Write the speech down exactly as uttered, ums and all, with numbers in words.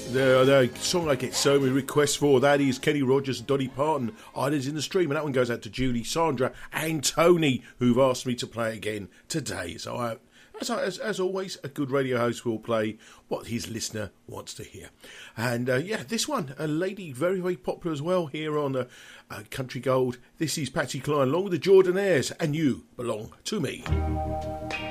The, the song I get so many requests for, that is Kenny Rogers and Dolly Parton, Islands in the Stream, and that one goes out to Julie, Sandra and Tony, who've asked me to play it again today. So I, as, as, as always, a good radio host will play what his listener wants to hear. And uh, yeah, this one, a lady very, very popular as well here on uh, uh, Country Gold. This is Patsy Cline along with the Jordanaires, and You Belong to Me.